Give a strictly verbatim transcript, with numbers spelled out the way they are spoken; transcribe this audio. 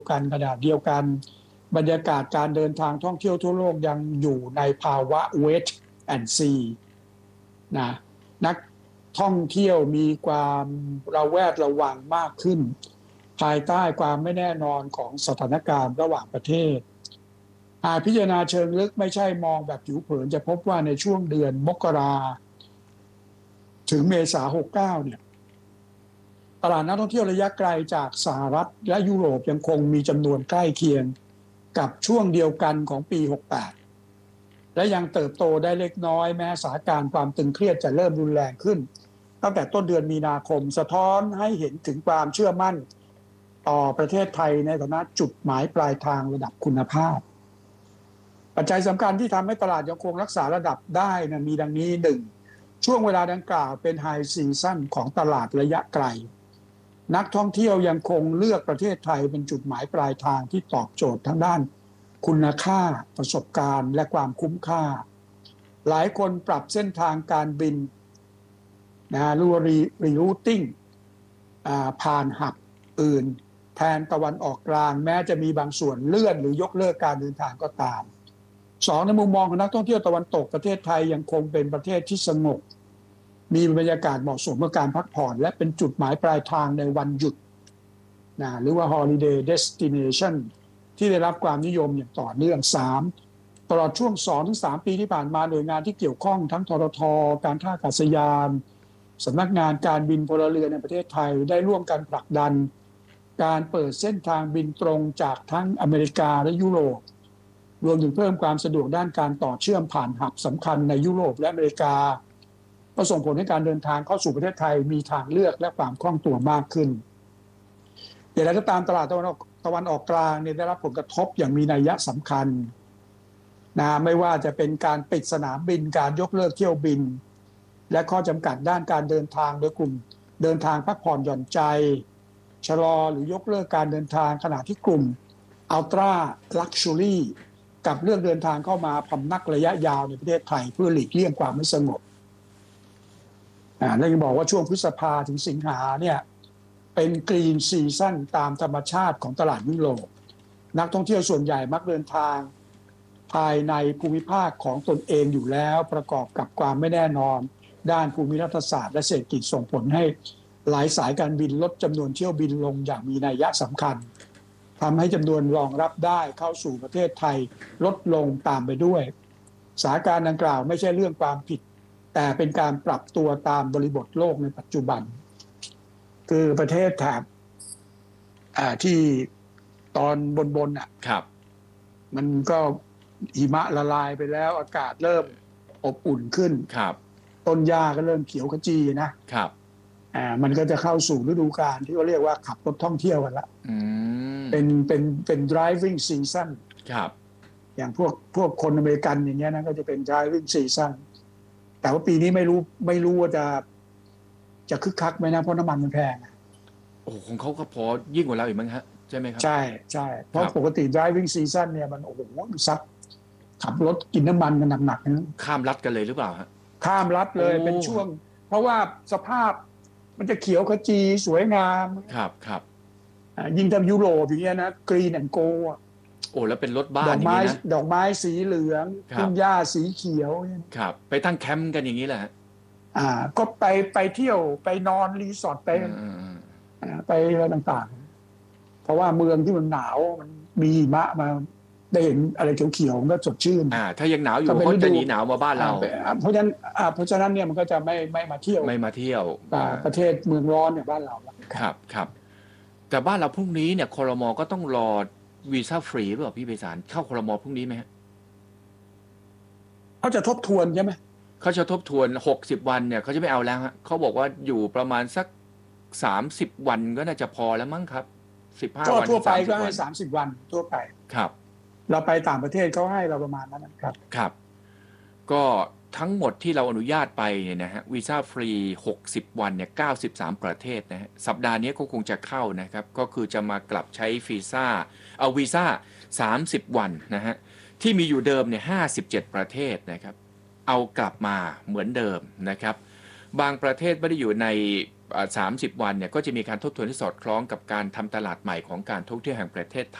กันขณะเดียวกันบรรยากาศการเดินทางท่องเที่ยวทั่วโลกยังอยู่ในภาวะ wait and see นะนักท่องเที่ยวมีความระแวดระวังมากขึ้นภายใต้ความไม่แน่นอนของสถานการณ์ระหว่างประเทศหากพิจารณาเชิงลึกไม่ใช่มองแบบผิวเผินจะพบว่าในช่วงเดือนมกราถึงเมษายนหกสิบเก้าเนี่ยตลาดนักท่องเที่ยวระยะไกลจากสหรัฐและยุโรปยังคงมีจำนวนใกล้เคียงกับช่วงเดียวกันของปีหกสิบแปดและยังเติบโตได้เล็กน้อยแม้สถานการณ์ความตึงเครียดจะเริ่มรุนแรงขึ้นตั้งแต่ต้นเดือนมีนาคมสะท้อนให้เห็นถึงความเชื่อมั่นต่อประเทศไทยในฐานะจุดหมายปลายทางระดับคุณภาพปัจจัยสำคัญที่ทำให้ตลาดยังคงรักษาระดับได้นะมีดังนี้หนึ่งช่วงเวลาดังกล่าวเป็นไฮซีซั่นของตลาดระยะไกลนักท่องเที่ยวยังคงเลือกประเทศไทยเป็นจุดหมายปลายทางที่ตอบโจทย์ทั้งด้านคุณค่าประสบการณ์และความคุ้มค่าหลายคนปรับเส้นทางการบินนะหรือรีรีรูทติ้งผ่านหับอื่นแทนตะวันออกกลางแม้จะมีบางส่วนเลื่อนหรือยกเลิกการเดินทางก็ตามสองในมุมมองของนักท่องเที่ยวตะวันตกประเทศไทยยังคงเป็นประเทศที่สงบมีบรรยากาศเหมาะสมกับการพักผ่อนและเป็นจุดหมายปลายทางในวันหยุดนะหรือว่า holiday destination ที่ได้รับความนิยมอย่างต่อเนื่องสามตลอดช่วง สองถึงสาม ปีที่ผ่านมาหน่วยงานที่เกี่ยวข้องทั้งททท.การท่าอากาศยานสำนักงานการบินพลเรือนในประเทศไทยได้ร่วมกันผลักดันการเปิดเส้นทางบินตรงจากทั้งอเมริกาและยุโรปรวมถึงเพิ่มความสะดวกด้านการต่อเชื่อมผ่านหับสำคัญในยุโรปและอเมริกาก็ส่งผลให้การเดินทางเข้าสู่ประเทศไทยมีทางเลือกและความคล่องตัวมากขึ้นอย่างไรก็ตามตลาดตะวันออกตะวันออกกลางเนี่ยได้รับผลกระทบอย่างมีนัยสำคัญนะไม่ว่าจะเป็นการปิดสนามบินการยกเลิกเที่ยวบินและข้อจำกัดด้านการเดินทางโดยกลุ่มเดินทางพักผ่อนหย่อนใจชะลอหรือยกเลิกการเดินทางขณะที่กลุ่มอัลตร้าลักชัวรี่กับเรื่องเดินทางเข้ามาพำนักระยะยาวในประเทศไทยเพื่อหลีกเลี่ยงความไม่สงบอ่าแล้วยังบอกว่าช่วงพฤษภาถึงสิงหาเนี่ยเป็นกรีนซีซั่นตามธรรมชาติของตลาดยุโรปนักท่องเที่ยวส่วนใหญ่มักเดินทางภายในภูมิภาคของตนเองอยู่แล้วประกอบกับความไม่แน่นอนด้านภูมิรัฐศาสตร์และเศรษฐกิจส่งผลให้หลายสายการบินลดจำนวนเที่ยวบินลงอย่างมีนัยสำคัญทำให้จำนวนรองรับได้เข้าสู่ประเทศไทยลดลงตามไปด้วยสถานการณ์ดังกล่าวไม่ใช่เรื่องความผิดแต่เป็นการปรับตัวตามบริบทโลกในปัจจุบันคือประเทศแถบที่ตอนบนๆอ่ะครับมันก็หิมะละลายไปแล้วอากาศเริ่มอบอุ่นขึ้นครับต้นหญ้าก็เริ่มเขียวขจีนะครับอ่ามันก็จะเข้าสู่ฤดูกาลที่เขาเรียกว่าขับรถท่องเที่ยวกันละอืมเป็นเป็นเป็น driving season ครับอย่างพวกพวกคนอเมริกันอย่างเงี้ยนะก็จะเป็น driving season แต่ว่าปีนี้ไม่รู้ไม่รู้ว่าจะจะคึกคักไหมนะเพราะน้ำมันมันแพงโอ้ของเขาก็พอยิ่งกว่าเราอีกมั้งฮะใช่ไหมครับใช่ใช่เพราะปกติ driving season เนี่ยมันโอ้โหซักขับรถกินน้ำมันกันหนักๆนะข้ามรัฐกันเลยหรือเปล่าฮะข้ามรัฐเลยเป็นช่วงเพราะว่าสภาพมันจะเขียวขจีสวยงามครับครับยิ่งทำยุโรปอย่างเงี้ยนะกรีนแอนด์โกโอ้แล้วเป็นรถบ้านอย่างนี้นะดอกไม้สีเหลืองทุ่งหญ้าสีเขียวครับไปตั้งแคมป์กันอย่างนี้แหละอ่าก็ไปไปเที่ยวไปนอนรีสอร์ทไปอ่าไปอะไรต่างๆเพราะว่าเมืองที่มันหนาวมันมีหิมะมาได้เห็นอะไรเขียวๆก็สดชื่นอ่าถ้ายังหนาวอยู่เขาจะหนีหนาวมาบ้านเราเพราะฉะนั้นอ่าเพราะฉะนั้นเนี่ยมันก็จะไม่ไม่มาเที่ยวไม่มาเที่ยวประเทศเมืองร้อนเนี่ยบ้านเราครับครับแต่บ้านเราพรุ่งนี้เนี่ยครม.ก็ต้องรอวีซ่าฟรีหรือเปล่าพี่ไพศาลเข้าครม.พรุ่งนี้ไหมฮะเขาจะทบทวนใช่ไหมเขาจะทบทวนหกสิบวันเนี่ยเขาจะไม่เอาแล้วฮะเขาบอกว่าอยู่ประมาณสักสามสิบวันก็น่าจะพอแล้วมั้งครับสิบห้าวันทั่วไปก็ให้สามสิบวันทั่วไปครับเราไปต่างประเทศเขาให้เราประมาณนั้นครับครับก็ทั้งหมดที่เราอนุญาตไปเนี่ยนะฮะวีซ่าฟรีหกสิบวันเนี่ยเก้าสิบสามประเทศนะฮะสัปดาห์นี้ก็คงจะเข้านะครับก็คือจะมากลับใช้วีซ่าเอาวีซ่าสามสิบวันนะฮะที่มีอยู่เดิมเนี่ยห้าสิบเจ็ดประเทศนะครับเอากลับมาเหมือนเดิมนะครับบางประเทศไม่ได้อยู่ในสามสิบวันเนี่ยก็จะมีการทบทวนที่สอดคล้องกับการทำตลาดใหม่ของการท่องเที่ยวแห่งประเทศไทย